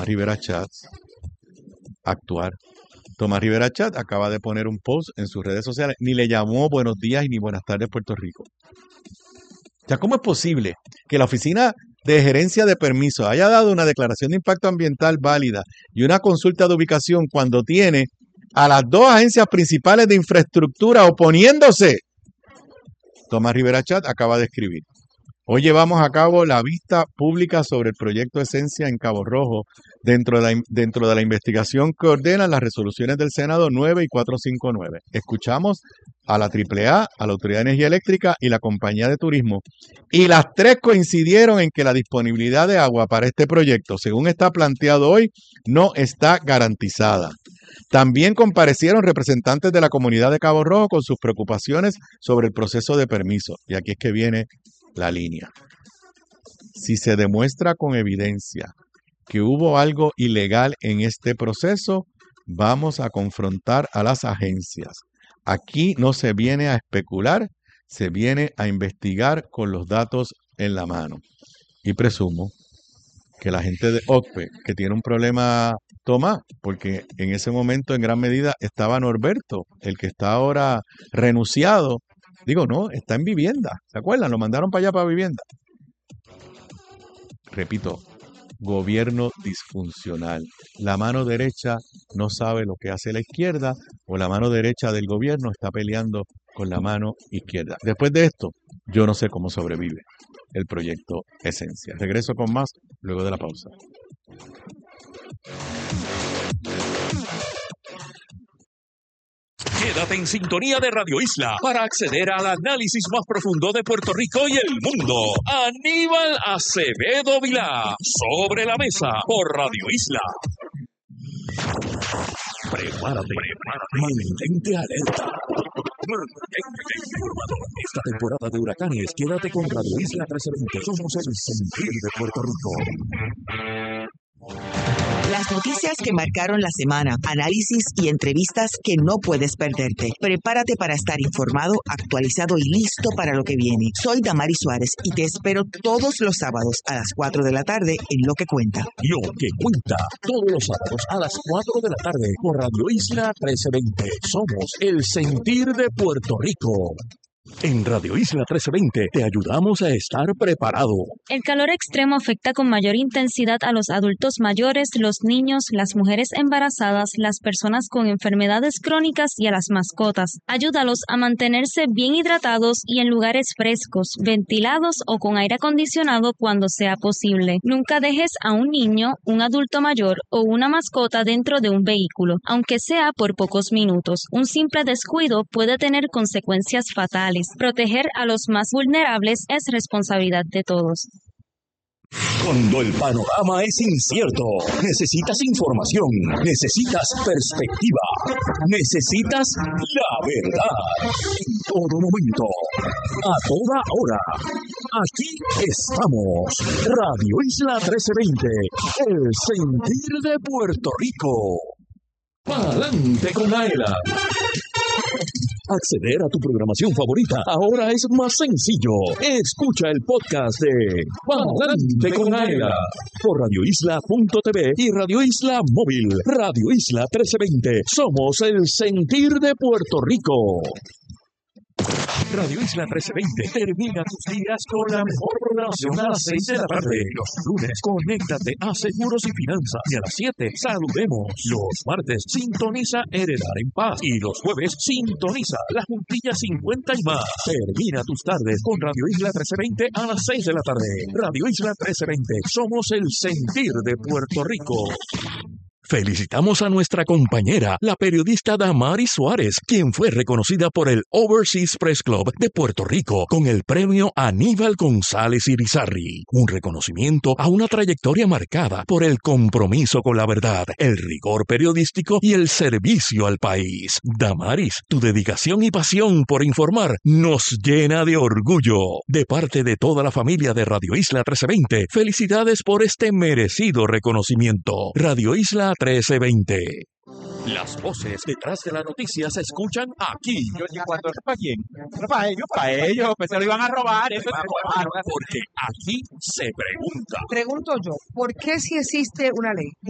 Tomás Rivera Chats actuar. Tomás Rivera Chat acaba de poner un post en sus redes sociales, ni le llamó buenos días y ni buenas tardes Puerto Rico. Ya, ¿cómo es posible que la Oficina de Gerencia de Permisos haya dado una declaración de impacto ambiental válida y una consulta de ubicación cuando tiene a las dos agencias principales de infraestructura oponiéndose? Tomás Rivera Chat acaba de escribir: hoy llevamos a cabo la vista pública sobre el proyecto Esencia en Cabo Rojo dentro de la investigación que ordenan las resoluciones del Senado 9 y 459. Escuchamos a la AAA, a la Autoridad de Energía Eléctrica y la Compañía de Turismo, y las tres coincidieron en que la disponibilidad de agua para este proyecto, según está planteado hoy, no está garantizada. También comparecieron representantes de la comunidad de Cabo Rojo con sus preocupaciones sobre el proceso de permiso. Y aquí es que viene la línea. Si se demuestra con evidencia que hubo algo ilegal en este proceso, vamos a confrontar a las agencias. Aquí no se viene a especular, se viene a investigar con los datos en la mano. Y presumo que la gente de OCPE, que tiene un problema, Tomás, porque en ese momento en gran medida estaba Norberto, el que está ahora renunciado. Digo, no, está en vivienda. ¿Se acuerdan? Lo mandaron para allá para vivienda. Repito, gobierno disfuncional. La mano derecha no sabe lo que hace la izquierda, o la mano derecha del gobierno está peleando con la mano izquierda. Después de esto, yo no sé cómo sobrevive el proyecto Esencia. Regreso con más luego de la pausa. Quédate en sintonía de Radio Isla para acceder al análisis más profundo de Puerto Rico y el mundo. Aníbal Acevedo Vilá, Sobre la Mesa, por Radio Isla. Prepárate, mantente alerta. Mantente informado. Esta temporada de huracanes, quédate con Radio Isla 1320. Somos el sentir de Puerto Rico. Las noticias que marcaron la semana, análisis y entrevistas que no puedes perderte. Prepárate para estar informado, actualizado y listo para lo que viene. Soy Damaris Suárez y te espero todos los sábados a las 4 de la tarde en Lo que Cuenta. Lo que Cuenta, todos los sábados a las 4 de la tarde por Radio Isla 1320. Somos el sentir de Puerto Rico. En Radio Isla 1320 te ayudamos a estar preparado. El calor extremo afecta con mayor intensidad a los adultos mayores, los niños, las mujeres embarazadas, las personas con enfermedades crónicas y a las mascotas. Ayúdalos a mantenerse bien hidratados y en lugares frescos, ventilados o con aire acondicionado cuando sea posible. Nunca dejes a un niño, un adulto mayor o una mascota dentro de un vehículo, aunque sea por pocos minutos. Un simple descuido puede tener consecuencias fatales. Proteger a los más vulnerables es responsabilidad de todos. Cuando el panorama es incierto, necesitas información, necesitas perspectiva, necesitas la verdad. En todo momento, a toda hora. Aquí estamos. Radio Isla 1320, el sentir de Puerto Rico. ¡Pa'lante con Aela! Acceder a tu programación favorita ahora es más sencillo. Escucha el podcast de Pa'lante con Aela por radioisla.tv y Radio Isla Móvil. Radio Isla 1320. Somos el sentir de Puerto Rico. Radio Isla 1320 termina tus días con la mejor programación a las 6 de la tarde. Los lunes, conéctate a Seguros y Finanzas. Y a las 7, saludemos. Los martes, sintoniza Heredar en Paz. Y los jueves, sintoniza La Juntilla 50 y más. Termina tus tardes con Radio Isla 1320 a las 6 de la tarde. Radio Isla 1320. Somos el sentir de Puerto Rico. Felicitamos a nuestra compañera, la periodista Damaris Suárez, quien fue reconocida por el Overseas Press Club de Puerto Rico con el premio Aníbal González Irizarry. Un reconocimiento a una trayectoria marcada por el compromiso con la verdad, el rigor periodístico y el servicio al país. Damaris, tu dedicación y pasión por informar nos llena de orgullo. De parte de toda la familia de Radio Isla 1320, felicidades por este merecido reconocimiento. Radio Isla 1320. Las voces detrás de la noticia se escuchan aquí. ¿Cuánto es para quién? Para ellos, pues se lo iban a robar. Eso porque aquí se pregunta. Pregunto yo, ¿por qué si existe una ley